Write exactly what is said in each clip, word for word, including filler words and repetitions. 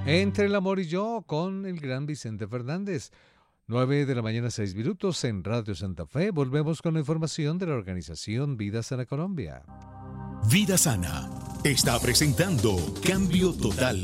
Entre el amor y yo con el gran Vicente Fernández. Nueve de la mañana, seis minutos en Radio Santa Fe. Volvemos con la información de la organización Vida Sana Colombia. Vida Sana está presentando Cambio Total,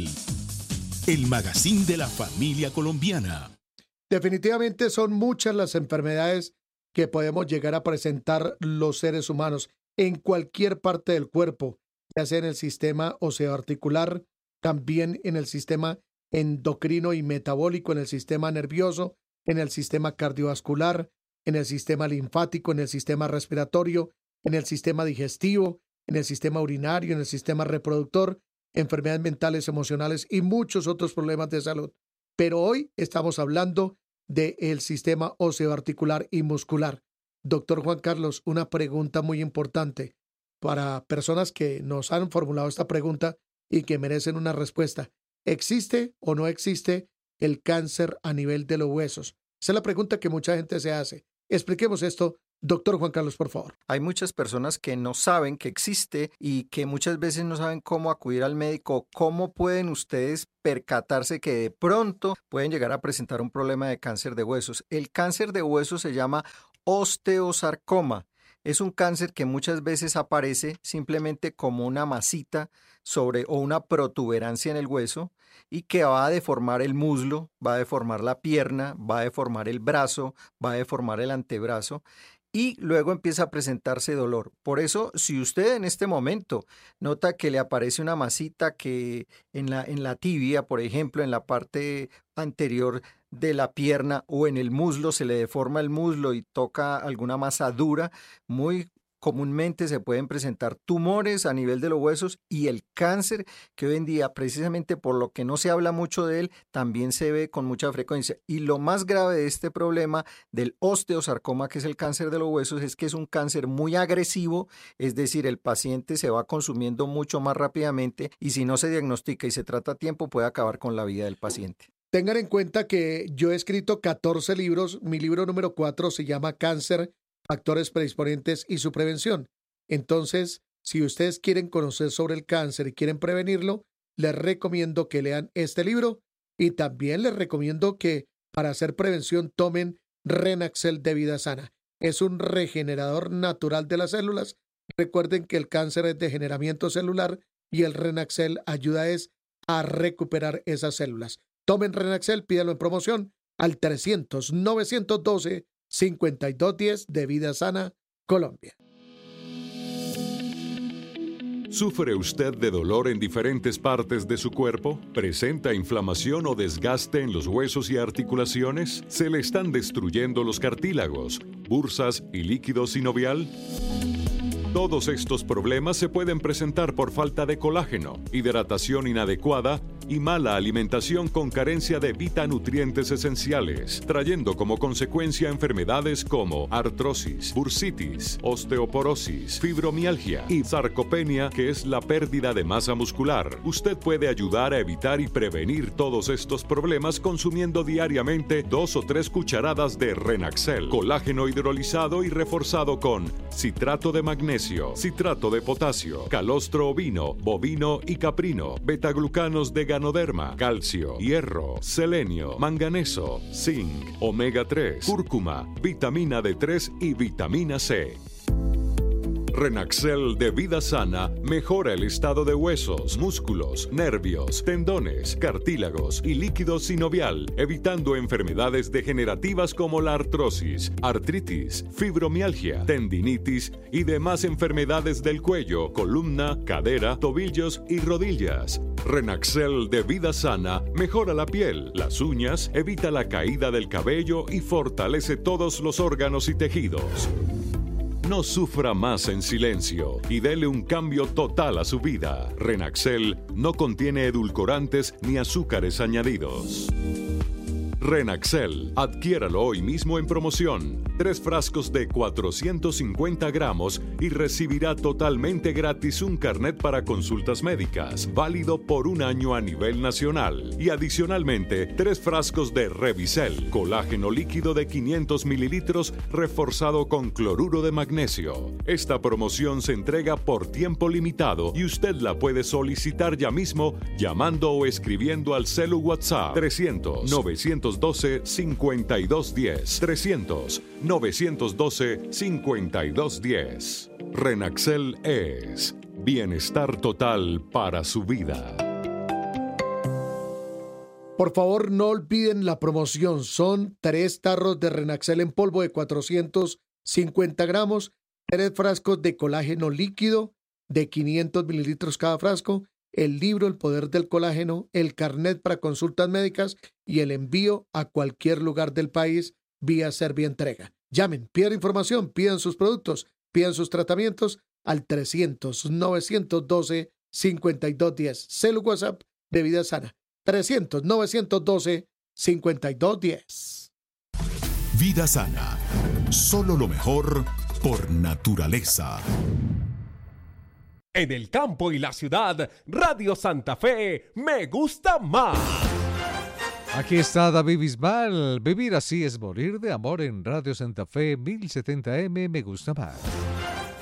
el magazine de la familia colombiana. Definitivamente son muchas las enfermedades que podemos llegar a presentar los seres humanos en cualquier parte del cuerpo, ya sea en el sistema osteoarticular, también en el sistema endocrino y metabólico, en el sistema nervioso, en el sistema cardiovascular, en el sistema linfático, en el sistema respiratorio, en el sistema digestivo, en el sistema urinario, en el sistema reproductor, enfermedades mentales, emocionales y muchos otros problemas de salud. Pero hoy estamos hablando del sistema osteoarticular y muscular. Doctor Juan Carlos, una pregunta muy importante para personas que nos han formulado esta pregunta y que merecen una respuesta. ¿Existe o no existe el cáncer a nivel de los huesos? Esa es la pregunta que mucha gente se hace. Expliquemos esto, doctor Juan Carlos, por favor. Hay muchas personas que no saben que existe y que muchas veces no saben cómo acudir al médico. ¿Cómo pueden ustedes percatarse que de pronto pueden llegar a presentar un problema de cáncer de huesos? El cáncer de huesos se llama osteosarcoma. Es un cáncer que muchas veces aparece simplemente como una masita sobre o una protuberancia en el hueso y que va a deformar el muslo, va a deformar la pierna, va a deformar el brazo, va a deformar el antebrazo y luego empieza a presentarse dolor. Por eso, si usted en este momento nota que le aparece una masita que en la, en la tibia, por ejemplo, en la parte anterior de la pierna o en el muslo, se le deforma el muslo y toca alguna masa dura, muy comúnmente se pueden presentar tumores a nivel de los huesos y el cáncer, que hoy en día, precisamente por lo que no se habla mucho de él, también se ve con mucha frecuencia. Y lo más grave de este problema del osteosarcoma, que es el cáncer de los huesos, es que es un cáncer muy agresivo, es decir, el paciente se va consumiendo mucho más rápidamente y si no se diagnostica y se trata a tiempo, puede acabar con la vida del paciente. Tengan en cuenta que yo he escrito catorce libros. Mi libro número cuatro se llama Cáncer, Factores Predisponentes y su Prevención. Entonces, si ustedes quieren conocer sobre el cáncer y quieren prevenirlo, les recomiendo que lean este libro y también les recomiendo que para hacer prevención tomen Renaxel de Vida Sana. Es un regenerador natural de las células. Recuerden que el cáncer es degeneramiento celular y el Renaxel ayuda es a recuperar esas células. Tomen Renaxel, pídalo en promoción al trescientos, novecientos doce, cincuenta y dos diez de Vida Sana, Colombia. ¿Sufre usted de dolor en diferentes partes de su cuerpo? ¿Presenta inflamación o desgaste en los huesos y articulaciones? ¿Se le están destruyendo los cartílagos, bursas y líquido sinovial? Todos estos problemas se pueden presentar por falta de colágeno, hidratación inadecuada y mala alimentación con carencia de vitanutrientes esenciales, trayendo como consecuencia enfermedades como artrosis, bursitis, osteoporosis, fibromialgia y sarcopenia, que es la pérdida de masa muscular. Usted puede ayudar a evitar y prevenir todos estos problemas consumiendo diariamente dos o tres cucharadas de Renaxel, colágeno hidrolizado y reforzado con citrato de magnesio, citrato de potasio, calostro ovino, bovino y caprino, betaglucanos de ganoderma, calcio, hierro, selenio, manganeso, zinc, omega tres, cúrcuma, vitamina D tres y vitamina C. Renaxel de Vida Sana mejora el estado de huesos, músculos, nervios, tendones, cartílagos y líquido sinovial, evitando enfermedades degenerativas como la artrosis, artritis, fibromialgia, tendinitis y demás enfermedades del cuello, columna, cadera, tobillos y rodillas. Renaxel de Vida Sana mejora la piel, las uñas, evita la caída del cabello y fortalece todos los órganos y tejidos. No sufra más en silencio y dele un cambio total a su vida. Renaxel no contiene edulcorantes ni azúcares añadidos. Renaxel, adquiéralo hoy mismo en promoción tres frascos de cuatrocientos cincuenta gramos y recibirá totalmente gratis un carnet para consultas médicas, válido por un año a nivel nacional. Y adicionalmente, tres frascos de Revicel, colágeno líquido de quinientos mililitros reforzado con cloruro de magnesio. Esta promoción se entrega por tiempo limitado y usted la puede solicitar ya mismo llamando o escribiendo al celu WhatsApp trescientos, novecientos doce, cincuenta y dos diez, trescientos, novecientos doce, cincuenta y dos diez. Renaxel es bienestar total para su vida. Por favor, no olviden la promoción. Son tres tarros de Renaxel en polvo de cuatrocientos cincuenta gramos, tres frascos de colágeno líquido de quinientos mililitros cada frasco, el libro El Poder del Colágeno, el carnet para consultas médicas y el envío a cualquier lugar del país vía Servientrega. Llamen, pidan información, pidan sus productos, pidan sus tratamientos al trescientos, novecientos doce, cincuenta y dos diez. Celu WhatsApp de Vida Sana. trescientos, novecientos doce, cincuenta y dos diez. Vida Sana. Solo lo mejor por naturaleza. En el campo y la ciudad, Radio Santa Fe me gusta más. Aquí está David Bisbal. Vivir así es morir de amor en Radio Santa Fe mil setenta M me gusta más.